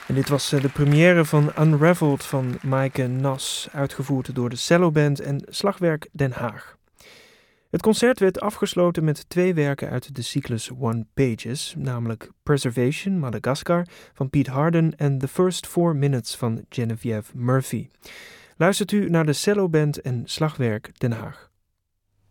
En dit was de première van Unraveled van Maaike Nas, uitgevoerd door de Celloband en Slagwerk Den Haag. Het concert werd afgesloten met 2 werken uit de cyclus One Pages, namelijk Preservation, Madagascar van Piet Harden en The First 4 Minutes van Genevieve Murphy. Luistert u naar de Celloband en Slagwerk Den Haag.